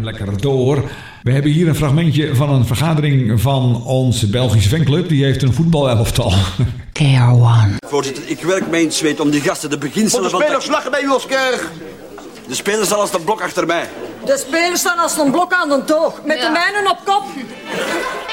lekker door. We hebben hier een fragmentje van een vergadering van onze Belgische fanclub. Die heeft een voetbalelftal. KR1. Voorzitter, ik werk mij in het zweet om die gasten de beginselen van... De spelers lachen bij u als keer. De spelers staan als een blok achter mij. De spelers staan als een blok aan de toog. Met de mijnen op kop.